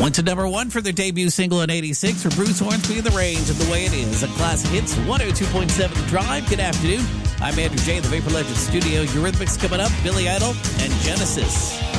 Went to number 1 for their debut single in 86 for Bruce Hornsby, The Range and the Way It Is. A classic hits, 102.7 Drive. Good afternoon. I'm Andrew J. in the Vapor Legends studio. Eurythmics coming up, Billy Idol and Genesis.